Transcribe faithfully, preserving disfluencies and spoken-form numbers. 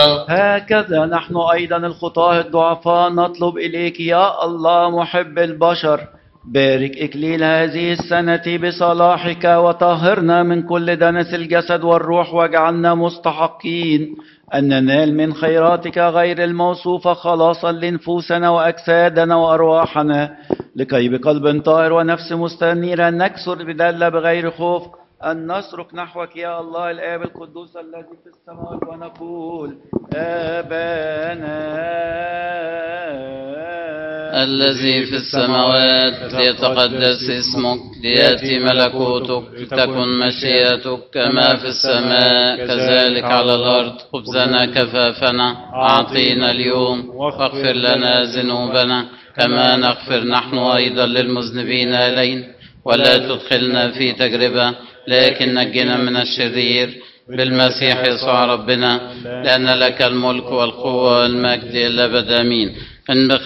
هكذا نحن أيضا الخطاة الضعفاء نطلب إليك يا الله محب البشر، بارك إكليل هذه السنة بصلاحك وطهرنا من كل دنس الجسد والروح، واجعلنا مستحقين أن ننال من خيراتك غير الموصوفة خلاصا لنفوسنا وأجسادنا وأرواحنا، لكي بقلب طاهر ونفس مستنيرة نكسر بدلة بغير خوف أن نصرخ نحوك يا الله الآب القدوس الذي في السماوات ونقول آبانا الذي في السماوات ليتقدس اسمك، ليأتي ملكوتك، لتكن مشيئتك كما في السماء كذلك على الأرض. خبزنا كفافنا أعطينا اليوم، واغفر لنا ذنوبنا كما نغفر نحن أيضا للمذنبين إلينا، ولا تدخلنا في تجربة لكن نجنا من الشرير بالمسيح يسوع ربنا، لأن لك الملك والقوة والمجد إلى أبد آمين. إن